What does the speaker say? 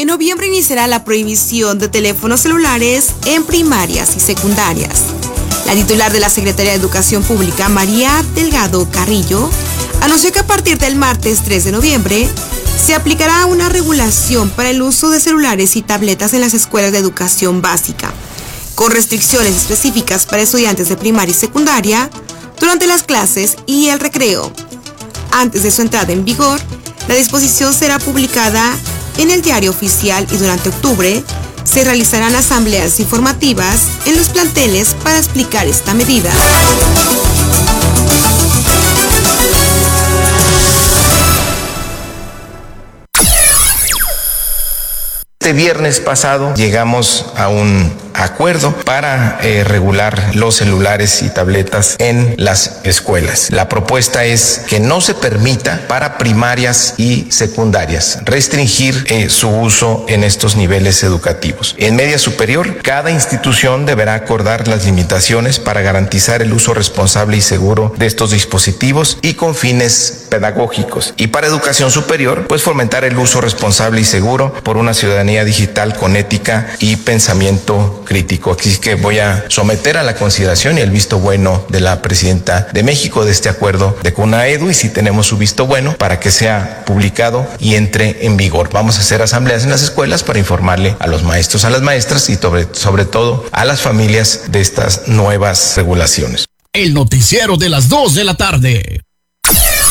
En noviembre iniciará la prohibición de teléfonos celulares en primarias y secundarias. La titular de la Secretaría de Educación Pública, María Delgado Carrillo, anunció que a partir del martes 3 de noviembre se aplicará una regulación para el uso de celulares y tabletas en las escuelas de educación básica, con restricciones específicas para estudiantes de primaria y secundaria durante las clases y el recreo. Antes de su entrada en vigor, la disposición será publicada en el Diario Oficial y durante octubre se realizarán asambleas informativas en los planteles para explicar esta medida. Este viernes pasado llegamos a un acuerdo para regular los celulares y tabletas en las escuelas. La propuesta es que no se permita para primarias y secundarias restringir su uso en estos niveles educativos. En media superior, cada institución deberá acordar las limitaciones para garantizar el uso responsable y seguro de estos dispositivos y con fines pedagógicos. Y para educación superior, pues fomentar el uso responsable y seguro por una ciudadanía digital con ética y pensamiento crítico. Así que voy a someter a la consideración y el visto bueno de la presidenta de México de este acuerdo de CUNAEDU, y si tenemos su visto bueno para que sea publicado y entre en vigor. Vamos a hacer asambleas en las escuelas para informarle a los maestros, a las maestras y sobre todo a las familias de estas nuevas regulaciones. El noticiero de las 2 de la tarde.